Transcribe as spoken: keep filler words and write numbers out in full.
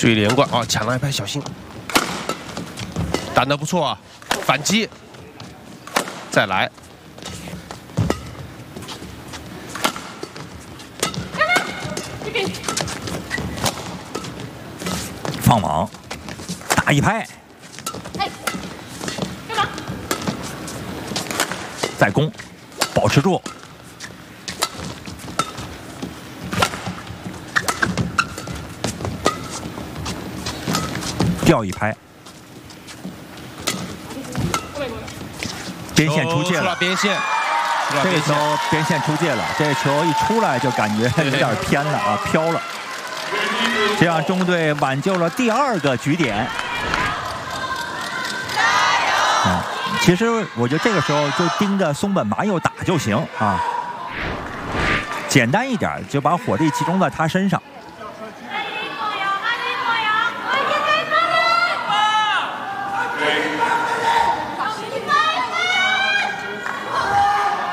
注意连贯啊！抢了一拍，小心，打得不错啊！反击，再来。 放网，打一拍， 哎，干嘛？ 再攻，保持住，掉一拍，边线出界了， 边线， 这个球边线出界了，这个球一出来就感觉有点偏了啊，飘了。 这让中队挽救了第二个局点。啊，其实我觉得这个时候就盯着松本麻佑打就行啊，简单一点，就把火力集中在他身上。